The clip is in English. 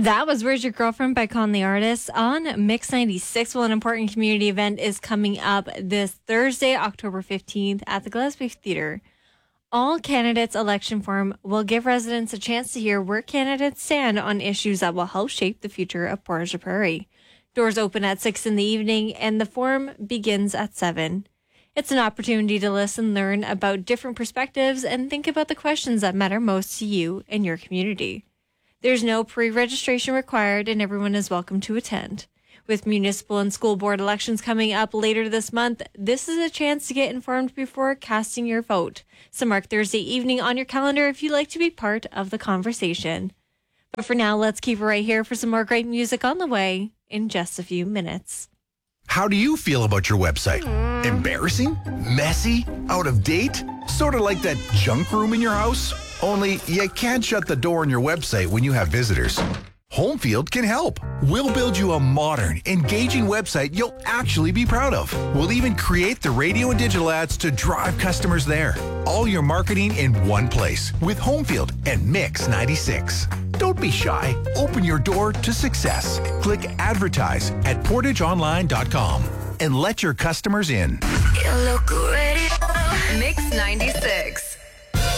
That was Where's Your Girlfriend by Con the Artist on Mix 96. Well, an important community event is coming up this Thursday, October 15th at the Gillespie Theatre. All Candidates Election Forum will give residents a chance to hear where candidates stand on issues that will help shape the future of Portage Prairie. Doors open at 6 in the evening and the forum begins at 7. It's an opportunity to listen, learn about different perspectives, and think about the questions that matter most to you and your community. There's no pre-registration required and everyone is welcome to attend. With municipal and school board elections coming up later this month, this is a chance to get informed before casting your vote. So mark Thursday evening on your calendar if you'd like to be part of the conversation. But for now, let's keep it right here for some more great music on the way in just a few minutes. How do you feel about your website? Embarrassing? Messy? Out of date? Sort of like that junk room in your house? Only you can't shut the door on your website when you have visitors. Homefield can help. We'll build you a modern, engaging website you'll actually be proud of. We'll even create the radio and digital ads to drive customers there. All your marketing in one place with Homefield and Mix 96. Don't be shy. Open your door to success. Click advertise at portageonline.com and let your customers in. You look ready. Mix 96.